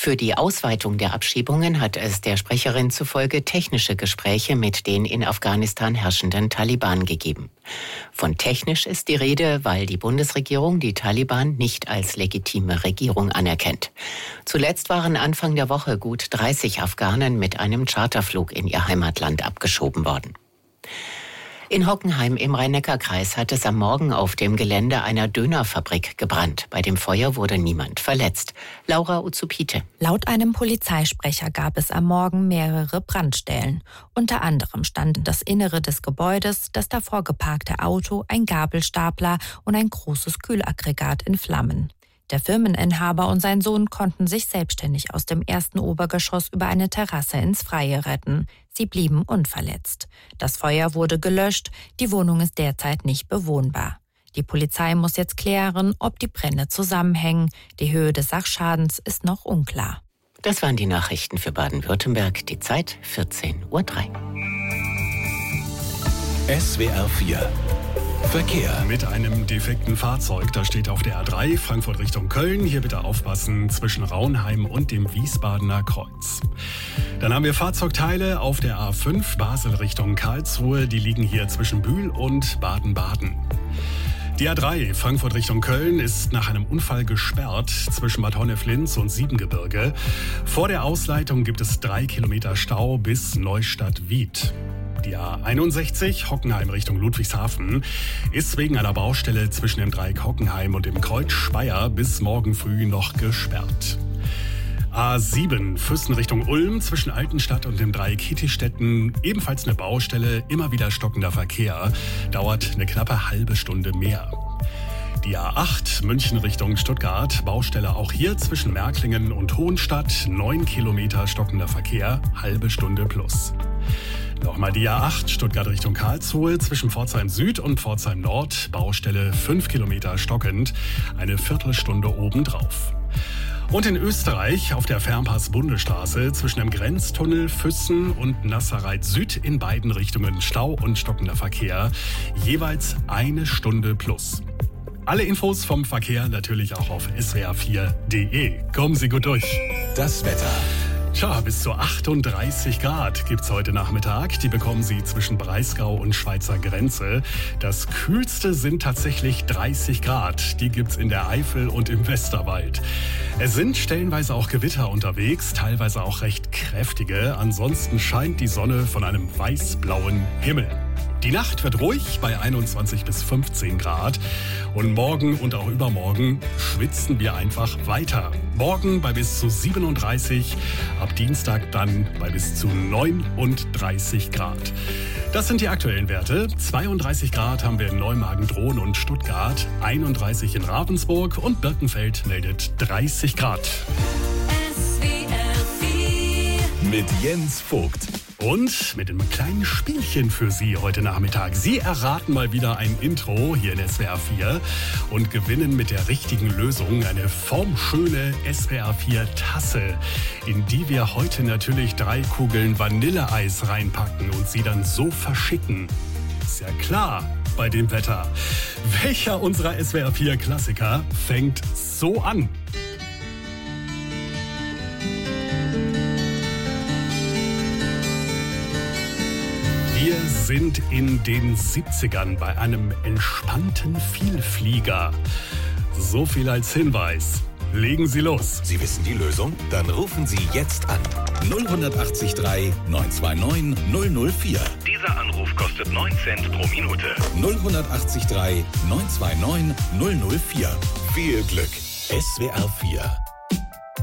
Für die Ausweitung der Abschiebungen hat es der Sprecherin zufolge technische Gespräche mit den in Afghanistan herrschenden Taliban gegeben. Von technisch ist die Rede, weil die Bundesregierung die Taliban nicht als legitime Regierung anerkennt. Zuletzt waren Anfang der Woche gut 30 Afghanen mit einem Charterflug in ihr Heimatland abgeschoben worden. In Hockenheim im Rhein-Neckar-Kreis hat es am Morgen auf dem Gelände einer Dönerfabrik gebrannt. Bei dem Feuer wurde niemand verletzt. Laura Uzupite. Laut einem Polizeisprecher gab es am Morgen mehrere Brandstellen. Unter anderem standen das Innere des Gebäudes, das davor geparkte Auto, ein Gabelstapler und ein großes Kühlaggregat in Flammen. Der Firmeninhaber und sein Sohn konnten sich selbstständig aus dem ersten Obergeschoss über eine Terrasse ins Freie retten. Sie blieben unverletzt. Das Feuer wurde gelöscht, die Wohnung ist derzeit nicht bewohnbar. Die Polizei muss jetzt klären, ob die Brände zusammenhängen. Die Höhe des Sachschadens ist noch unklar. Das waren die Nachrichten für Baden-Württemberg. Die Zeit 14:03 Uhr. SWR 4 Verkehr. Mit einem defekten Fahrzeug, das steht auf der A3 Frankfurt Richtung Köln. Hier bitte aufpassen zwischen Raunheim und dem Wiesbadener Kreuz. Dann haben wir Fahrzeugteile auf der A5 Basel Richtung Karlsruhe. Die liegen hier zwischen Bühl und Baden-Baden. Die A3 Frankfurt Richtung Köln ist nach einem Unfall gesperrt zwischen Bad Honnef-Linz und Siebengebirge. Vor der Ausleitung gibt es 3 Kilometer Stau bis Neustadt-Wied. Die A61 Hockenheim Richtung Ludwigshafen ist wegen einer Baustelle zwischen dem Dreieck Hockenheim und dem Kreuz Speyer bis morgen früh noch gesperrt. A7 Füssen Richtung Ulm zwischen Altenstadt und dem Dreieck Hittistetten, ebenfalls eine Baustelle, immer wieder stockender Verkehr, dauert eine knappe halbe Stunde mehr. Die A8 München Richtung Stuttgart, Baustelle auch hier zwischen Märklingen und Hohenstadt, 9 Kilometer stockender Verkehr, halbe Stunde plus. Nochmal die A8 Stuttgart Richtung Karlsruhe zwischen Pforzheim Süd und Pforzheim Nord, Baustelle 5 Kilometer stockend, eine Viertelstunde obendrauf. Und in Österreich auf der Fernpass-Bundesstraße zwischen dem Grenztunnel Füssen und Nasserreit Süd in beiden Richtungen Stau und stockender Verkehr, jeweils eine Stunde plus. Alle Infos vom Verkehr natürlich auch auf swr4.de. Kommen Sie gut durch. Das Wetter. Tja, bis zu 38 Grad gibt's heute Nachmittag. Die bekommen Sie zwischen Breisgau und Schweizer Grenze. Das Kühlste sind tatsächlich 30 Grad. Die gibt's in der Eifel und im Westerwald. Es sind stellenweise auch Gewitter unterwegs, teilweise auch recht kräftige. Ansonsten scheint die Sonne von einem weiß-blauen Himmel. Die Nacht wird ruhig bei 21 bis 15 Grad. Und morgen und auch übermorgen schwitzen wir einfach weiter. Morgen bei bis zu 37, ab Dienstag dann bei bis zu 39 Grad. Das sind die aktuellen Werte. 32 Grad haben wir in Neumagen-Drohn und Stuttgart, 31 in Ravensburg und Birkenfeld meldet 30 Grad. Mit Jens Vogt. Und mit einem kleinen Spielchen für Sie heute Nachmittag. Sie erraten mal wieder ein Intro hier in SWR 4 und gewinnen mit der richtigen Lösung eine formschöne SWR 4 Tasse, in die wir heute natürlich 3 Kugeln Vanilleeis reinpacken und sie dann so verschicken. Ist ja klar bei dem Wetter. Welcher unserer SWR 4 Klassiker fängt so an? Wir sind in den 70ern bei einem entspannten Vielflieger. So viel als Hinweis. Legen Sie los. Sie wissen die Lösung? Dann rufen Sie jetzt an. 0183 929 004. Dieser Anruf kostet 9 Cent pro Minute. 0183 929 004. Viel Glück. SWR 4